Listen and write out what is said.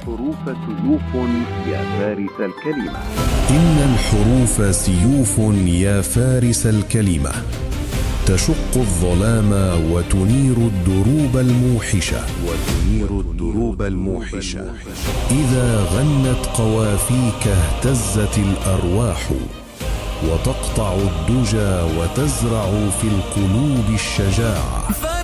الحروف سيوف يا فارس الكلمة. إن الحروف سيوف يا فارس الكلمة، تشق الظلام وتنير الدروب الموحشة. إذا غنت قوافيك اهتزت الأرواح، وتقطع الدجى وتزرع في القلوب الشجاعة.